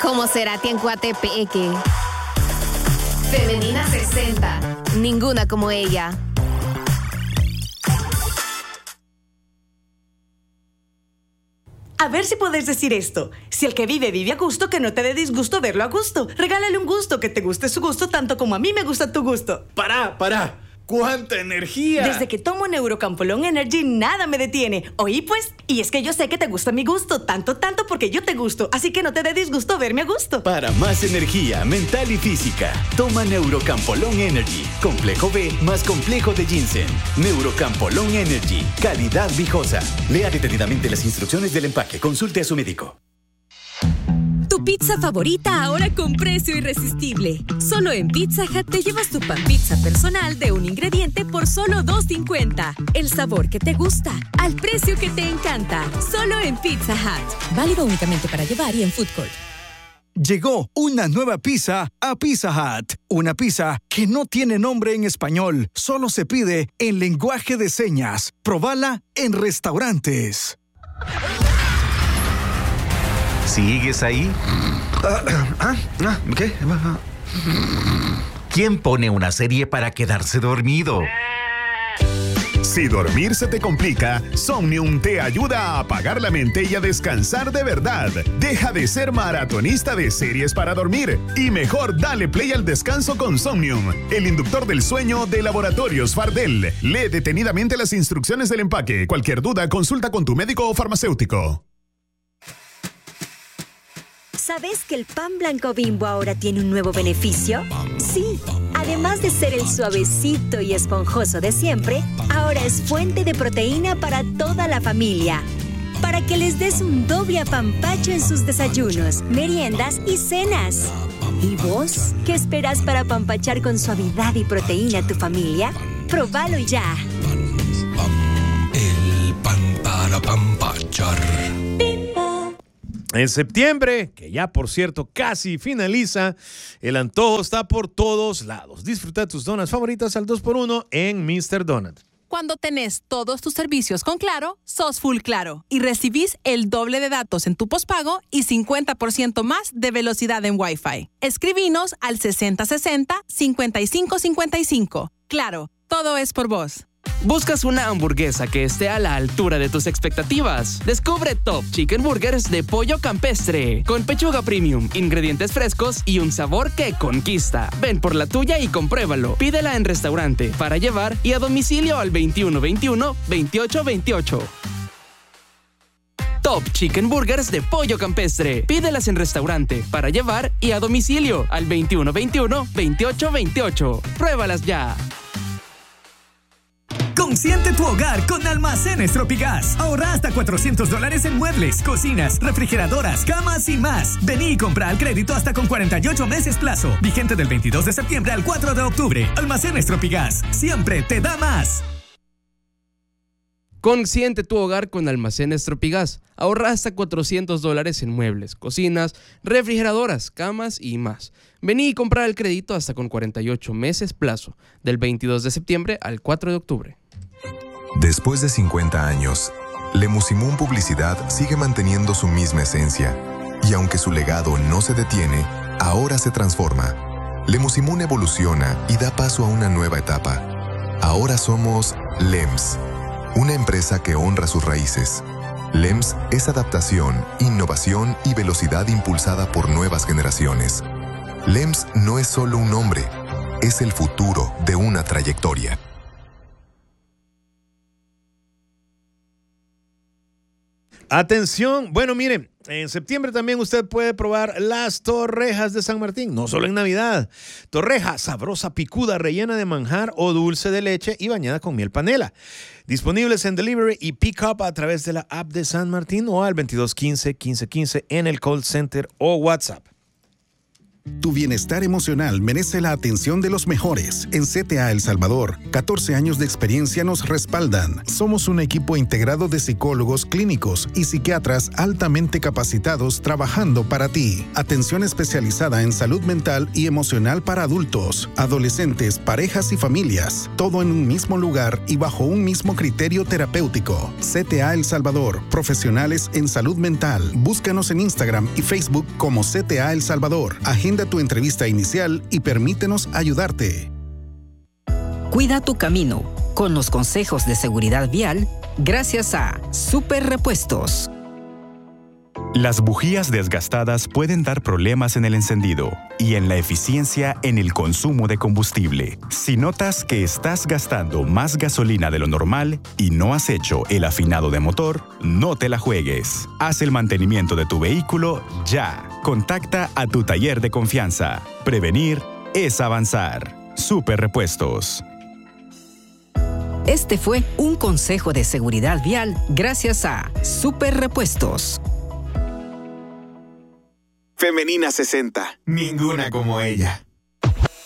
Como Cerati en Coatepeque. Femenina 60. Ninguna como ella. A ver si podés decir esto. Si el que vive, vive a gusto, que no te dé disgusto verlo a gusto. Regálale un gusto, que te guste su gusto tanto como a mí me gusta tu gusto. ¡Para! ¡Cuánta energía! Desde que tomo Neurocampolón Energy, nada me detiene. Oí pues, y es que yo sé que te gusta mi gusto, tanto porque yo te gusto. Así que no te dé disgusto verme a gusto. Para más energía mental y física, toma Neurocampolón Energy. Complejo B más complejo de ginseng. Neurocampolón Energy. Calidad viejosa. Lea detenidamente las instrucciones del empaque. Consulte a su médico. Tu pizza favorita ahora con precio irresistible. Solo en Pizza Hut te llevas tu pan pizza personal de un ingrediente por solo $2.50. El sabor que te gusta, al precio que te encanta. Solo en Pizza Hut. Válido únicamente para llevar y en Food Court. Llegó una nueva pizza a Pizza Hut. Una pizza que no tiene nombre en español. Solo se pide en lenguaje de señas. Probala en restaurantes. ¿Sigues ahí? ¿Qué? ¿Quién pone una serie para quedarse dormido? Si dormir se te complica, Somnium te ayuda a apagar la mente y a descansar de verdad. Deja de ser maratonista de series para dormir y mejor dale play al descanso con Somnium, el inductor del sueño de Laboratorios Fardel. Lee detenidamente las instrucciones del empaque. Cualquier duda, consulta con tu médico o farmacéutico. ¿Sabes que el pan blanco Bimbo ahora tiene un nuevo beneficio? Sí, además de ser el suavecito y esponjoso de siempre, ahora es fuente de proteína para toda la familia. Para que les des un doble apapacho en sus desayunos, meriendas y cenas. ¿Y vos? ¿Qué esperas para apapachar con suavidad y proteína a tu familia? ¡Próbalo ya! El pan para apapachar. En septiembre, que ya por cierto casi finaliza, el antojo está por todos lados. Disfruta tus donas favoritas al 2x1 en Mr. Donut. Cuando tenés todos tus servicios con Claro, sos full Claro y recibís el doble de datos en tu pospago y 50% más de velocidad en Wi-Fi. Escribinos al 6060-5555. Claro, todo es por vos. ¿Buscas una hamburguesa que esté a la altura de tus expectativas? Descubre Top Chicken Burgers de pollo campestre, con pechuga premium, ingredientes frescos y un sabor que conquista. Ven por la tuya y compruébalo. Pídela en restaurante, para llevar y a domicilio al 2121-2828. Top Chicken Burgers de pollo campestre. Pídelas en restaurante, para llevar y a domicilio al 2121-2828. Pruébalas ya. Consiente tu hogar con Almacenes Tropigas. Ahorra hasta $400 en muebles, cocinas, refrigeradoras, camas y más. Vení y compra al crédito hasta con 48 meses plazo. Vigente del 22 de septiembre al 4 de octubre. Almacenes Tropigas. Siempre te da más. Consiente tu hogar con Almacenes Tropigas. Ahorra hasta $400 en muebles, cocinas, refrigeradoras, camas y más. Vení y compra el crédito hasta con 48 meses plazo, del 22 de septiembre al 4 de octubre. Después de 50 años, Lemusimún Publicidad sigue manteniendo su misma esencia. Y aunque su legado no se detiene, ahora se transforma. Lemusimún evoluciona y da paso a una nueva etapa. Ahora somos LEMS, una empresa que honra sus raíces. LEMS es adaptación, innovación y velocidad impulsada por nuevas generaciones. LEMS no es solo un nombre, es el futuro de una trayectoria. Atención, bueno, miren, en septiembre también usted puede probar las torrejas de San Martín, no solo en Navidad. Torreja sabrosa picuda, rellena de manjar o dulce de leche y bañada con miel panela. Disponibles en delivery y pick up a través de la app de San Martín o al 2215-1515 en el call center o WhatsApp. Tu bienestar emocional merece la atención de los mejores. En CTA El Salvador, 14 años de experiencia nos respaldan. Somos un equipo integrado de psicólogos clínicos y psiquiatras altamente capacitados trabajando para ti. Atención especializada en salud mental y emocional para adultos, adolescentes, parejas y familias. Todo en un mismo lugar y bajo un mismo criterio terapéutico. CTA El Salvador, profesionales en salud mental. Búscanos en Instagram y Facebook como CTA El Salvador. Agenda tu entrevista inicial y permítenos ayudarte. Cuida tu camino con los consejos de seguridad vial gracias a Super Repuestos. Las bujías desgastadas pueden dar problemas en el encendido y en la eficiencia en el consumo de combustible. Si notas que estás gastando más gasolina de lo normal y no has hecho el afinado de motor, no te la juegues. Haz el mantenimiento de tu vehículo ya. Contacta a tu taller de confianza. Prevenir es avanzar. Super Repuestos. Este fue un consejo de seguridad vial gracias a Super Repuestos. Femenina 60. Ninguna como ella.